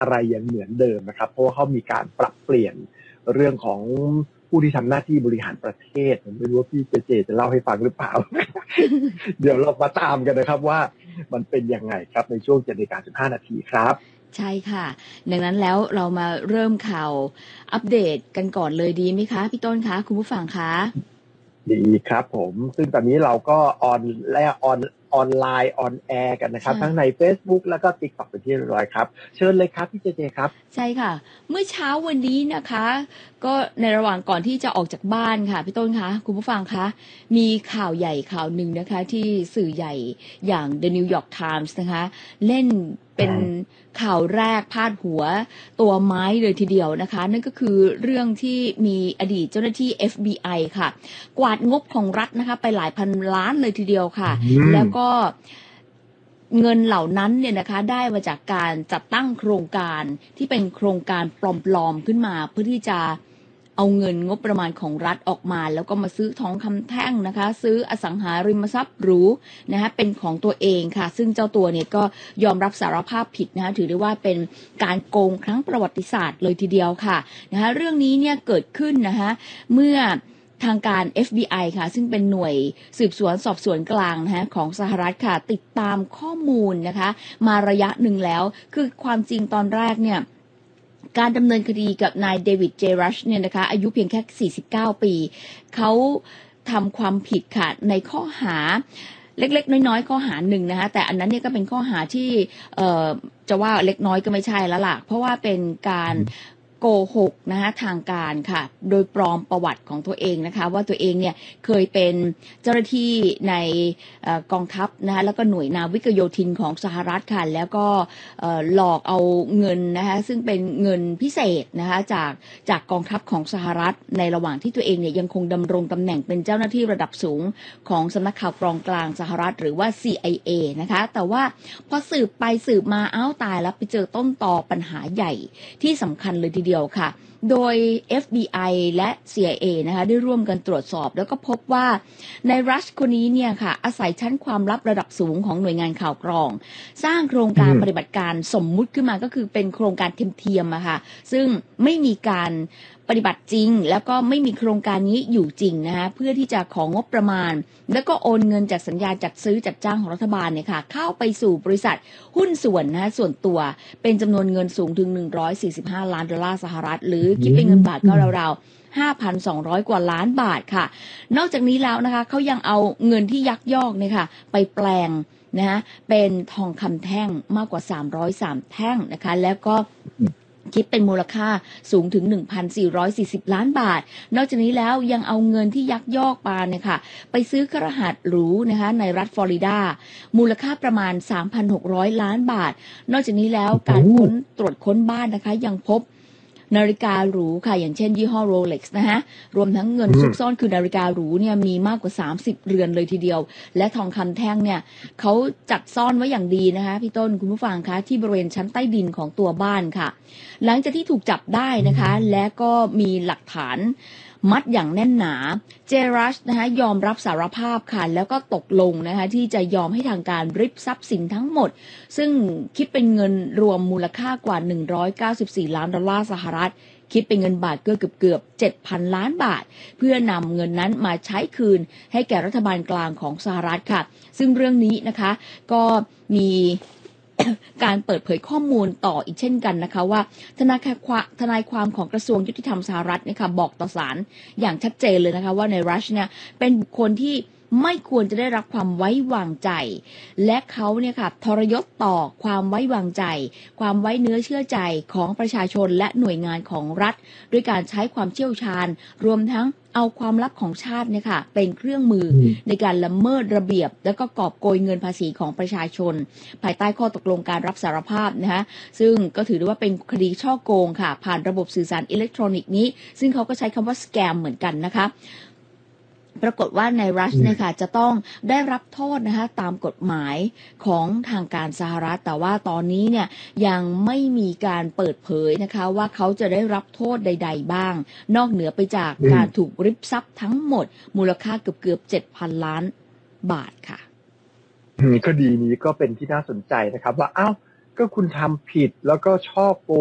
อะไรยังเหมือนเดิมนะครับเพราะว่าเขามีการปรับเปลี่ยนเรื่องของผู้ที่ทำหน้าที่บริหารประเทศผมไม่รู้ว่าพี่เจจะเล่าให้ฟังหรือเปล่า เดี๋ยวเรามาตามกันนะครับว่ามันเป็นยังไงครับในช่วง7:15 น.ครับใช่ค่ะดังนั้นแล้วเรามาเริ่มข่าวอัปเดตกันก่อนเลยดีไหมคะพี่ต้นคะคุณผู้ฟังคะดีครับผมซึ่งตอนนี้เราก็ออนไลน์ออนแอร์กันนะครับทั้งใน Facebook แล้วก็ TikTok เป็นที่เรียบร้อยครับเชิญเลยครับพี่เจครับใช่ค่ะเมื่อเช้าวันนี้นะคะก็ในระหว่างก่อนที่จะออกจากบ้านค่ะพี่ต้นคะคุณผู้ฟังคะมีข่าวใหญ่ข่าวหนึ่งนะคะที่สื่อใหญ่อย่าง The New York Times นะคะเล่นเป็นข่าวแรกพาดหัวตัวไม้เลยทีเดียวนะคะนั่นก็คือเรื่องที่มีอดีตเจ้าหน้าที่ FBI ค่ะกวาดงบของรัฐนะคะไปหลายพันล้านเลยทีเดียวค่ะแล้วก็เงินเหล่านั้นเนี่ยนะคะได้มาจากการจัดตั้งโครงการที่เป็นโครงการปลอมๆขึ้นมาเพื่อที่จะเอาเงินงบประมาณของรัฐออกมาแล้วก็มาซื้อทองคำแท่งนะคะซื้ออสังหาริมทรัพย์หรูนะคะเป็นของตัวเองค่ะซึ่งเจ้าตัวเนี่ยก็ยอมรับสารภาพผิดนะคะถือได้ว่าเป็นการโกงครั้งประวัติศาสตร์เลยทีเดียวค่ะนะคะเรื่องนี้เนี่ยเกิดขึ้นนะคะเมื่อทางการ FBI ค่ะซึ่งเป็นหน่วยสืบสวนสอบสวนกลางนะคะของสหรัฐค่ะติดตามข้อมูลนะคะมาระยะหนึ่งแล้วคือความจริงตอนแรกเนี่ยการดำเนินคดีกับนายเดวิดเจรัชเนี่ยนะคะอายุเพียงแค่49ปีเขาทำความผิดค่ะในข้อหาเล็กๆน้อยๆข้อหาหนึ่งนะคะแต่อันนั้นเนี่ยก็เป็นข้อหาที่จะว่าเล็กน้อยก็ไม่ใช่แล้วล่ะเพราะว่าเป็นการโกหกนะคะทางการค่ะโดยปลอมประวัติของตัวเองนะคะว่าตัวเองเนี่ยเคยเป็นเจ้าหน้าที่ในกองทัพนะคะแล้วก็หน่วยนาวิกโยธินของสหรัฐค่ะแล้วก็หลอกเอาเงินนะคะซึ่งเป็นเงินพิเศษนะคะจากกองทัพของสหรัฐในระหว่างที่ตัวเองเนี่ยยังคงดำรงตำแหน่งเป็นเจ้าหน้าที่ระดับสูงของสำนักข่าวกรองกลางสหรัฐหรือว่า CIA นะคะแต่ว่าพอสืบไปสืบมาตายแล้วไปเจอต้นตอปัญหาใหญ่ที่สำคัญเลยทีเดียวค่ะโดย FBI และ CIA นะคะได้ร่วมกันตรวจสอบแล้วก็พบว่าในรัชคนนี้เนี่ยค่ะอาศัยชั้นความลับระดับสูงของหน่วยงานข่าวกรองสร้างโครงการปฏิบัติการสมมุติขึ้นมาก็คือเป็นโครงการเทียมๆอะค่ะซึ่งไม่มีการปฏิบัติจริงแล้วก็ไม่มีโครงการนี้อยู่จริงนะคะเพื่อที่จะของงบประมาณแล้วก็โอนเงินจากสัญญาจัดซื้อจัดจ้างของรัฐบาลเนี่ยค่ะเข้าไปสู่บริษัทหุ้นส่วนนะส่วนตัวเป็นจำนวนเงินสูงถึง$145 ล้านสหรัฐหรือคิดเป็นเงินบาทก็ราวๆ5,200 กว่าล้านบาทค่ะนอกจากนี้แล้วนะคะเขายังเอาเงินที่ยักยอกเนี่ยค่ะไปแปลงนะเป็นทองคำแท่งมากกว่า303แท่งนะคะแล้วก็คิดเป็นมูลค่าสูงถึง 1,440 ล้านบาทนอกจากนี้แล้วยังเอาเงินที่ยักยอกมาเนี่ยค่ะไปซื้อเครื่องหัสหรูนะคะในรัฐฟลอริดามูลค่าประมาณ 3,600 ล้านบาทนอกจากนี้แล้วการตรวจค้นบ้านนะคะยังพบนาฬิกาหรูค่ะอย่างเช่นยี่ห้อ Rolex นะคะรวมทั้งเงินซุกซ่อนคือนาฬิกาหรูเนี่ยมีมากกว่า30เรือนเลยทีเดียวและทองคำแท่งเนี่ยเขาจัดซ่อนไว้อย่างดีนะคะพี่ต้นคุณผู้ฟังคะที่บริเวณชั้นใต้ดินของตัวบ้านค่ะหลังจากที่ถูกจับได้นะคะและก็มีหลักฐานมัดอย่างแน่นหนาเจรัชนะคะยอมรับสารภาพค่ะแล้วก็ตกลงนะคะที่จะยอมให้ทางการริบทรัพย์สินทั้งหมดซึ่งคิดเป็นเงินรวมมูลค่ากว่า$194 ล้านสหรัฐคิดเป็นเงินบาทเกือบ 7,000 ล้านบาทเพื่อนำเงินนั้นมาใช้คืนให้แก่รัฐบาลกลางของสหรัฐค่ะซึ่งเรื่องนี้นะคะก็มีการเปิดเผยข้อมูลต่ออีกเช่นกันนะคะว่าทนายความของกระทรวงยุติธรรมสหรัฐเนี่ยค่ะบอกต่อศาลอย่างชัดเจนเลยนะคะว่าในรัชเนี่ยเป็นบุคคลที่ไม่ควรจะได้รับความไว้วางใจและเขาเนี่ยค่ะทรยศต่อความไว้วางใจความไว้เนื้อเชื่อใจของประชาชนและหน่วยงานของรัฐด้วยการใช้ความเชี่ยวชาญรวมทั้งเอาความลับของชาติเนี่ยค่ะเป็นเครื่องมือในการละเมิดระเบียบแล้วก็กอบโกยเงินภาษีของประชาชนภายใต้ข้อตกลงการรับสารภาพนะคะซึ่งก็ถือได้ว่าเป็นคดีฉ้อโกงค่ะผ่านระบบสื่อสารอิเล็กทรอนิกส์นี้ซึ่งเขาก็ใช้คำว่าสแกมเหมือนกันนะคะปรากฏว่าในรัชเนี่ยค่ะจะต้องได้รับโทษนะคะตามกฎหมายของทางการสหรัฐแต่ว่าตอนนี้เนี่ยยังไม่มีการเปิดเผยนะคะว่าเขาจะได้รับโทษใดๆบ้างนอกเหนือไปจากการถูกริบทรัพย์ทั้งหมดมูลค่าเกือบ 7,000 ล้านบาทค่ะคดีนี้ก็เป็นที่น่าสนใจนะครับว่าก็ก็คุณทำผิดแล้วก็ฉ้อโก